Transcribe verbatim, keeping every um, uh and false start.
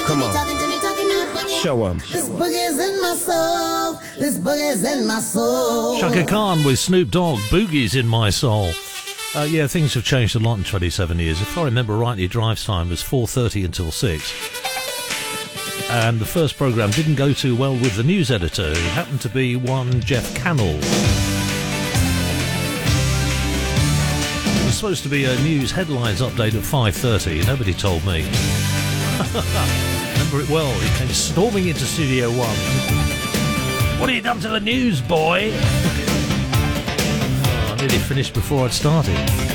Come on. Show 'em. This boogie's in my soul. This boogie's in my soul. Shaka Khan with Snoop Dogg, Boogie's in My Soul. Uh, yeah, things have changed a lot in twenty-seven years. If I remember rightly, drive time was four thirty until six. And the first programme didn't go too well with the news editor, who happened to be one Jeff Cannell. It was supposed to be a news headlines update at five thirty. Nobody told me. Remember it well. He came storming into Studio One. What have you done to the news, boy? Oh, I nearly finished before I'd started.